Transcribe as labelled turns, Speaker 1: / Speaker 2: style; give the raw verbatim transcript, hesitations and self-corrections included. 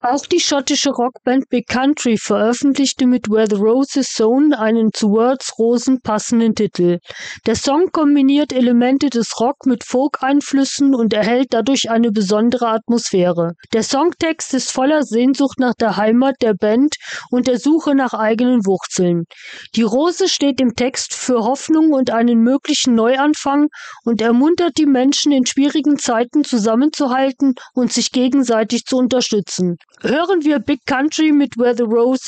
Speaker 1: Auch die schottische Rockband Big Country veröffentlichte mit Where the Roses Sown einen zu Words Rosen passenden Titel. Der Song kombiniert Elemente des Rock mit Folk-Einflüssen und erhält dadurch eine besondere Atmosphäre. Der Songtext ist voller Sehnsucht nach der Heimat der Band und der Suche nach eigenen Wurzeln. Die Rose steht im Text für Hoffnung und einen möglichen Neuanfang und ermuntert die Menschen in schwierigen Zeiten zusammenzuhalten und sich gegenseitig zu unterstützen. Hören wir Big Country mit Where the Roses